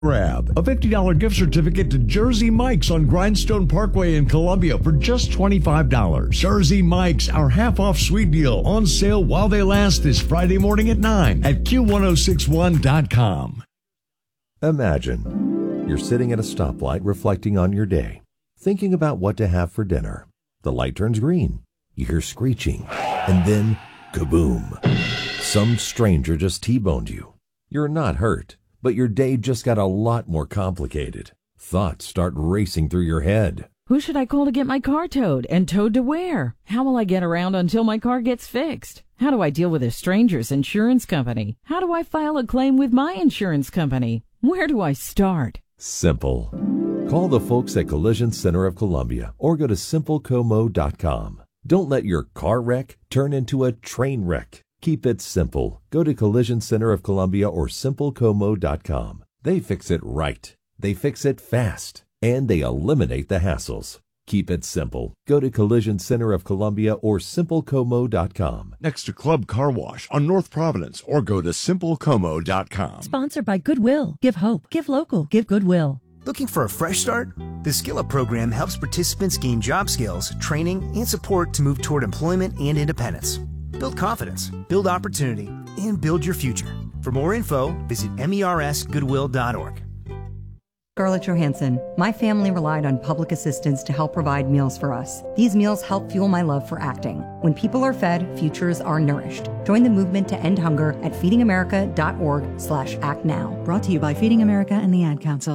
Grab a $50 gift certificate to Jersey Mike's on Grindstone Parkway in Columbia for just $25. Jersey Mike's, our half-off sweet deal, on sale while they last this Friday morning at 9 at Q1061.com. Imagine you're sitting at a stoplight reflecting on your day, thinking about what to have for dinner. The light turns green, you hear screeching, and then kaboom! Some stranger just T-boned you. You're not hurt, but your day just got a lot more complicated. Thoughts start racing through your head. Who should I call to get my car towed? And towed to where? How will I get around until my car gets fixed? How do I deal with a stranger's insurance company? How do I file a claim with my insurance company? Where do I start? Simple. Call the folks at Collision Center of Columbia or go to simplecomo.com. Don't let your car wreck turn into a train wreck. Keep it simple. Go to Collision Center of Columbia or simplecomo.com. They fix it right. They fix it fast. And they eliminate the hassles. Keep it simple. Go to Collision Center of Columbia or simplecomo.com. Next to Club Car Wash on North Providence, or go to simplecomo.com. Sponsored by Goodwill. Give hope. Give local. Give Goodwill. Looking for a fresh start? The Skill Up program helps participants gain job skills, training, and support to move toward employment and independence. Build confidence, build opportunity, and build your future. For more info, visit mersgoodwill.org. Scarlett Johansson. My family relied on public assistance to help provide meals for us. These meals help fuel my love for acting. When people are fed, futures are nourished. Join the movement to end hunger at feedingamerica.org/actnow. Brought to you by Feeding America and the Ad Council.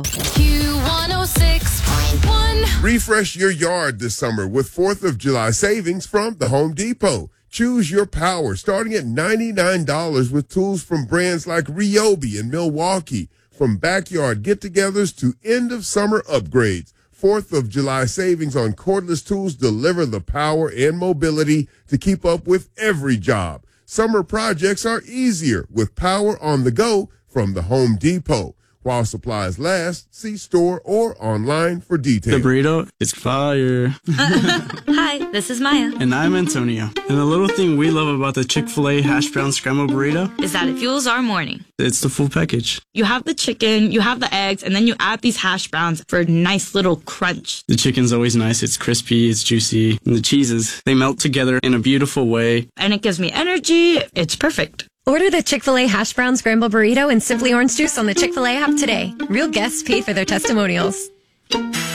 Q106.1. Refresh your yard this summer with 4th of July savings from the Home Depot. Choose your power starting at $99 with tools from brands like Ryobi and Milwaukee. From backyard get-togethers to end-of-summer upgrades, 4th of July savings on cordless tools deliver the power and mobility to keep up with every job. Summer projects are easier with power on the go from the Home Depot. While supplies last, see store or online for details. The burrito is fire. Hi, this is Maya. And I'm Antonio. And the little thing we love about the Chick-fil-A hash brown scrambled burrito is that it fuels our morning. It's the full package. You have the chicken, you have the eggs, and then you add these hash browns for a nice little crunch. The chicken's always nice. It's crispy, it's juicy. And the cheeses, they melt together in a beautiful way. And it gives me energy. It's perfect. Order the Chick-fil-A Hash Brown Scramble Burrito and Simply Orange Juice on the Chick-fil-A app today. Real guests paid for their testimonials.